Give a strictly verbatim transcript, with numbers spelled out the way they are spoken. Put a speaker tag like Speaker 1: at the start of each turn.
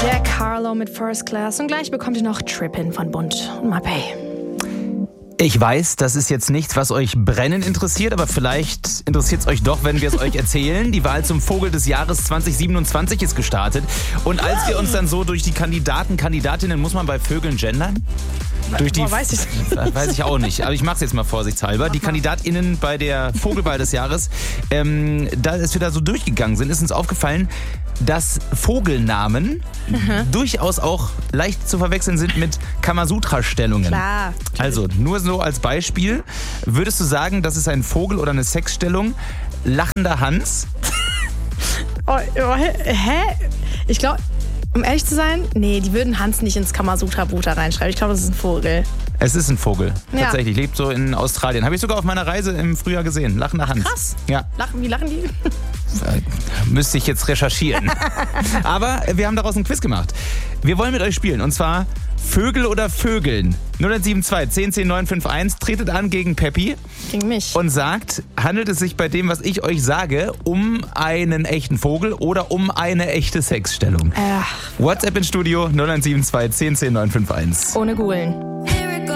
Speaker 1: Jack Harlow mit First Class und gleich bekommt ihr noch Trippin' von Bund und Mapei.
Speaker 2: Ich weiß, das ist jetzt nichts, was euch brennend interessiert, aber vielleicht interessiert es euch doch, wenn wir es euch erzählen. Die Wahl zum Vogel des Jahres zwanzig siebenundzwanzig ist gestartet. Und als wir uns dann so durch die Kandidaten, Kandidatinnen, muss man bei Vögeln gendern? Durch die,
Speaker 1: Boah, weiß ich nicht.
Speaker 2: Weiß ich auch nicht, aber ich mache es jetzt mal vorsichtshalber. Die KandidatInnen bei der Vogelwahl des Jahres, ähm, da, als wir da so durchgegangen sind, ist uns aufgefallen, dass Vogelnamen mhm. durchaus auch leicht zu verwechseln sind mit Kamasutra-Stellungen.
Speaker 1: Klar.
Speaker 2: Also, nur so als Beispiel, würdest du sagen, das ist ein Vogel oder eine Sexstellung? Lachender Hans?
Speaker 1: Oh, oh, hä? Ich glaube, um ehrlich zu sein, nee, die würden Hans nicht ins Kamasutra-Buch da reinschreiben. Ich glaube, das ist ein Vogel.
Speaker 2: Es ist ein Vogel.
Speaker 1: Ja.
Speaker 2: Tatsächlich. Lebt so in Australien. Habe ich sogar auf meiner Reise im Frühjahr gesehen. Lachender Hans.
Speaker 1: Krass.
Speaker 2: Ja.
Speaker 1: Lachen, wie lachen die?
Speaker 2: Müsste ich jetzt recherchieren. Aber wir haben daraus ein Quiz gemacht. Wir wollen mit euch spielen. Und zwar Vögel oder Vögeln. null eins sieben zwei, zehn zehn, neun fünf eins. Tretet an gegen Peppi.
Speaker 1: Gegen mich.
Speaker 2: Und sagt, handelt es sich bei dem, was ich euch sage, um einen echten Vogel oder um eine echte Sexstellung?
Speaker 1: Ach.
Speaker 2: WhatsApp ins Studio null eins sieben zwei, zehn zehn, neun fünf eins.
Speaker 1: Ohne Googeln.